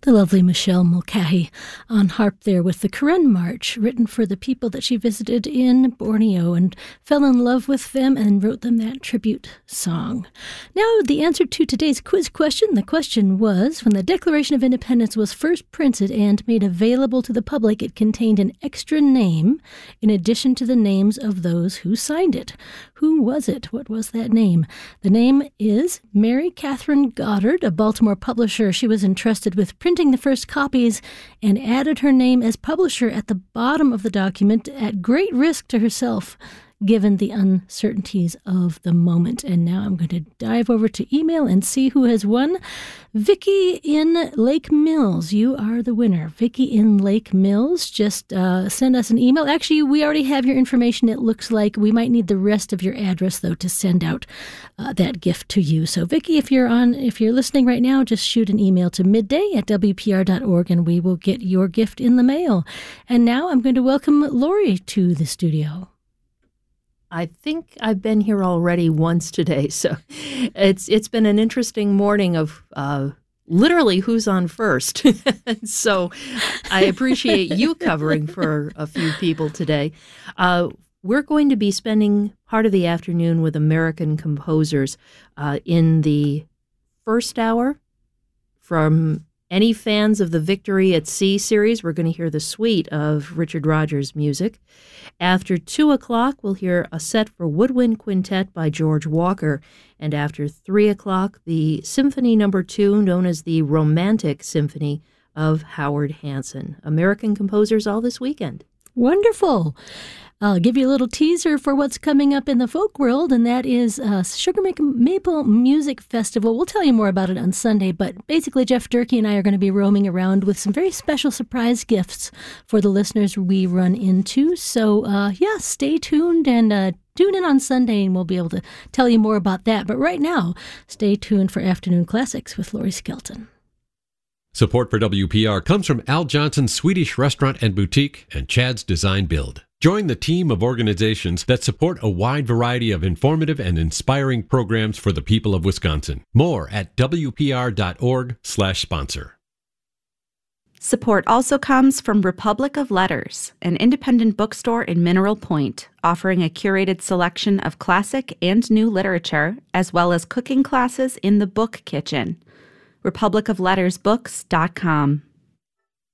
The lovely Michelle Mulcahy on harp there with the Karen March, written for the people that she visited in Borneo and fell in love with them and wrote them that tribute song. Now, the answer to today's quiz question. The question was, when the Declaration of Independence was first printed and made available to the public, it contained an extra name in addition to the names of those who signed it. Who was it? What was that name? The name is Mary Catherine Goddard, a Baltimore publisher. She was entrusted with printing the first copies and added her name as publisher at the bottom of the document at great risk to herself, given the uncertainties of the moment. And now I'm going to dive over to email and see who has won. Vicky in Lake Mills, you are the winner. Vicky in Lake Mills, just send us an email. Actually, we already have your information. It looks like we might need the rest of your address, though, to send out that gift to you. So, Vicky, if you're listening right now, just shoot an email to midday@wpr.org, and we will get your gift in the mail. And now I'm going to welcome Lori to the studio. I think I've been here already once today, so it's been an interesting morning of literally who's on first. So I appreciate you covering for a few people today. We're going to be spending part of the afternoon with American composers in the first hour. From any fans of the Victory at Sea series, we're going to hear the suite of Richard Rodgers music. After 2 o'clock, we'll hear a set for woodwind quintet by George Walker. And after 3 o'clock, the Symphony No. 2, known as the Romantic Symphony of Howard Hanson. American composers all this weekend. Wonderful. I'll give you a little teaser for what's coming up in the folk world, and that is Sugar Maple Music Festival. We'll tell you more about it on Sunday, but basically Jeff Durkee and I are going to be roaming around with some very special surprise gifts for the listeners we run into. So, stay tuned and tune in on Sunday, and we'll be able to tell you more about that. But right now, stay tuned for Afternoon Classics with Lori Skelton. Support for WPR comes from Al Johnson's Swedish Restaurant and Boutique and Chad's Design Build. Join the team of organizations that support a wide variety of informative and inspiring programs for the people of Wisconsin. More at wpr.org/sponsor. Support also comes from Republic of Letters, an independent bookstore in Mineral Point, offering a curated selection of classic and new literature, as well as cooking classes in the book kitchen. republicoflettersbooks.com.